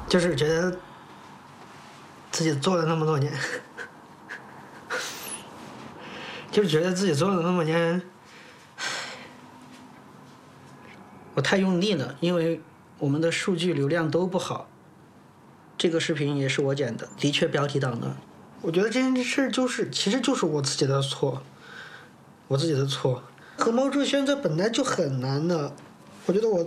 就是觉得自己做了那么多年，就是觉得自己做了那么年，我太用力了，因为我们的数据流量都不好。这个视频也是我剪的，的确标题党的。我觉得这件事其实就是我自己的错，和猫志轩这本来就很难的，我觉得